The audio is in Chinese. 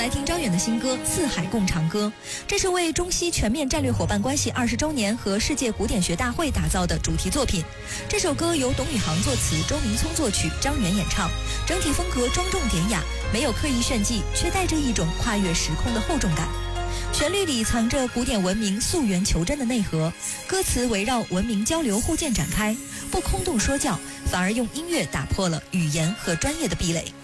来听张远的新歌《四海共长歌》，这是为中西全面战略伙伴关系20周年和世界古典学大会打造的主题作品。这首歌由董宇航作词，周明聪作曲，张远演唱，整体风格庄重典雅，没有刻意炫技，却带着一种跨越时空的厚重感。旋律里藏着古典文明溯源求真的内核，歌词围绕文明交流互鉴展开，不空洞说教，反而用音乐打破了语言和专业的壁垒。